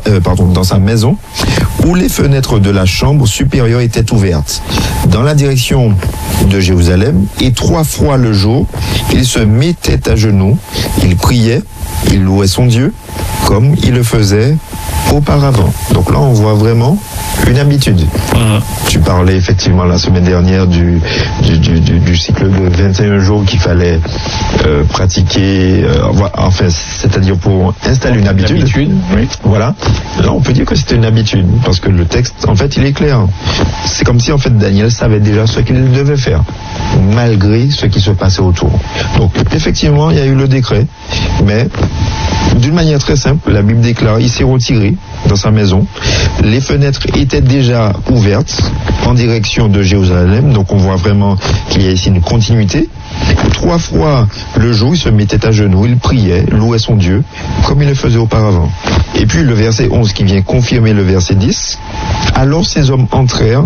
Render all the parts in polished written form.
dans sa maison, où les fenêtres de la chambre supérieure étaient ouvertes, dans la direction de Jérusalem, et 3 fois le jour, il se mettait à genoux, il priait, il louait son Dieu, comme il le faisait auparavant. Donc là, on voit vraiment une habitude. Tu parlais effectivement la semaine dernière du cycle de 21 jours qu'il fallait pratiquer, c'est-à-dire pour installer une habitude. Oui. Voilà. Là, on peut dire que c'était une habitude, parce que le texte, en fait, il est clair. C'est comme si, en fait, Daniel savait déjà ce qu'il devait faire, malgré ce qui se passait autour. Donc, effectivement, il y a eu le décret, mais d'une manière très simple, la Bible déclare, il s'est retiré dans sa maison. Les fenêtres étaient déjà ouvertes en direction de Jérusalem, donc on voit vraiment qu'il y a ici une continuité. 3 fois le jour, il se mettait à genoux, il priait, louait son Dieu, comme il le faisait auparavant. Et puis le verset 11 qui vient confirmer le verset 10, alors ces hommes entrèrent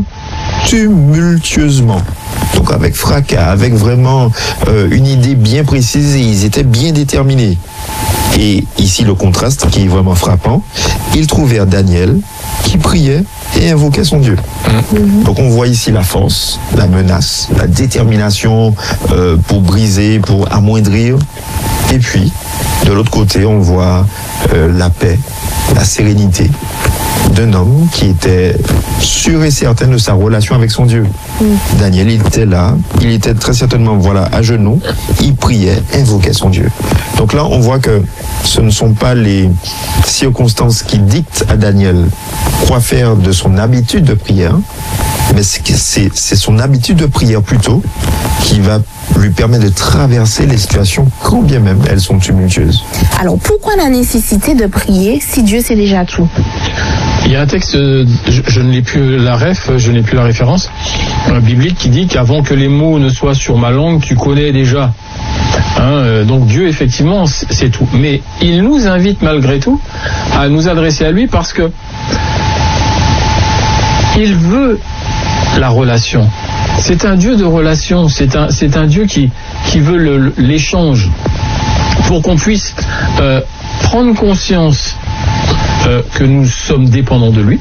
tumultueusement. Donc avec fracas, avec vraiment une idée bien précise, et ils étaient bien déterminés. Et ici le contraste qui est vraiment frappant, ils trouvèrent Daniel qui priait et invoquait son Dieu. Donc on voit ici la force, la menace, la détermination pour briser, pour amoindrir. Et puis, de l'autre côté, on voit la paix, la sérénité d'un homme qui était sûr et certain de sa relation avec son Dieu. Daniel, il était là, il était très certainement à genoux, il priait, invoquait son Dieu. Donc là, on voit que ce ne sont pas les circonstances qui dictent à Daniel quoi faire de son habitude de prière, mais c'est son habitude de prière plutôt qui va lui permettre de traverser les situations quand bien même elles sont tumultueuses. Alors pourquoi la nécessité de prier si Dieu sait déjà tout ? Il y a un texte, je n'ai plus la référence biblique qui dit qu'avant que les mots ne soient sur ma langue, tu connais déjà. Donc Dieu, effectivement, c'est tout. Mais il nous invite malgré tout à nous adresser à lui parce que il veut la relation. C'est un Dieu de relation, c'est un Dieu qui veut l'échange pour qu'on puisse prendre conscience que nous sommes dépendants de lui.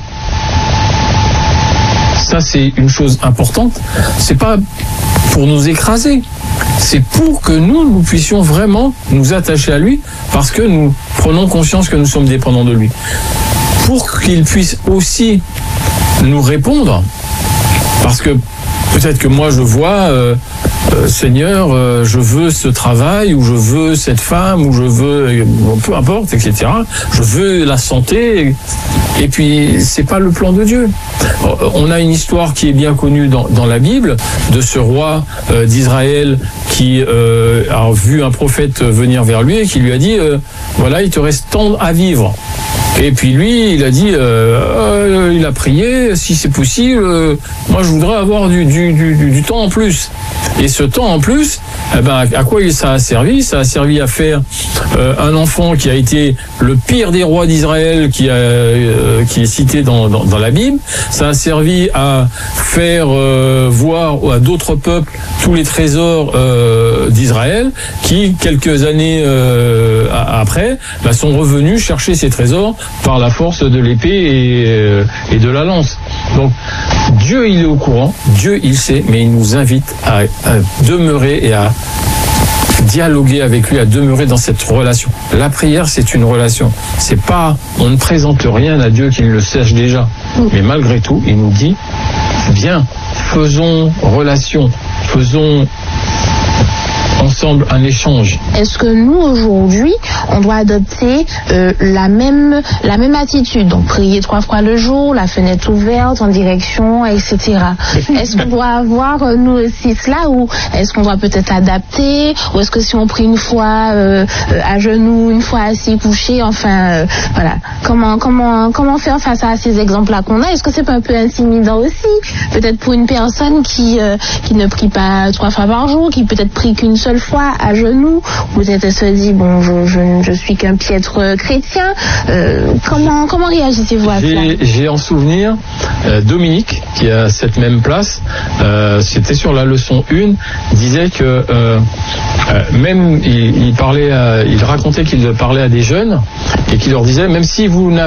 Ça, c'est une chose importante. C'est pas pour nous écraser, c'est pour que nous puissions vraiment nous attacher à lui parce que nous prenons conscience que nous sommes dépendants de lui. Pour qu'il puisse aussi nous répondre, parce que peut-être que moi je vois Seigneur, je veux ce travail, ou je veux cette femme, ou je veux, peu importe, etc. Je veux la santé, et puis c'est pas le plan de Dieu. On a une histoire qui est bien connue dans la Bible, de ce roi d'Israël qui a vu un prophète venir vers lui et qui lui a dit, voilà, il te reste tant à vivre. Et puis lui, il a dit, il a prié, si c'est possible, moi je voudrais avoir du temps en plus. Et ce temps en plus, à quoi ça a servi ? Ça a servi à faire un enfant qui a été le pire des rois d'Israël, qui est cité dans la Bible. Ça a servi à faire voir à d'autres peuples tous les trésors d'Israël, qui quelques années après sont revenus chercher ces trésors par la force de l'épée et de la lance. Donc Dieu, il est au courant, Dieu, il sait, mais il nous invite à demeurer et à dialoguer avec lui, à demeurer dans cette relation. La prière, c'est une relation. C'est pas, on ne présente rien à Dieu qu'il le sache déjà. Mais malgré tout, il nous dit, viens, faisons relation, faisons ensemble un échange. Est-ce que nous aujourd'hui on doit adopter la même attitude, donc prier 3 fois le jour, la fenêtre ouverte en direction, etc. Est-ce qu'on doit avoir nous aussi cela, ou est-ce qu'on doit peut-être adapter, ou est-ce que si on prie une fois à genoux, une fois assis couché, voilà, comment faire face à ces exemples-là qu'on a? Est-ce que c'est pas un peu intimidant aussi, peut-être pour une personne qui ne prie pas 3 fois par jour, qui peut-être prie qu'une seule fois à genoux, ou peut-être elle se dit bon, je suis qu'un piètre chrétien. Comment réagissez-vous à cela? J'ai en souvenir Dominique, qui a cette même place, c'était sur la leçon 1, disait que même il racontait qu'il parlait à des jeunes et qu'il leur disait, même si vous n'avez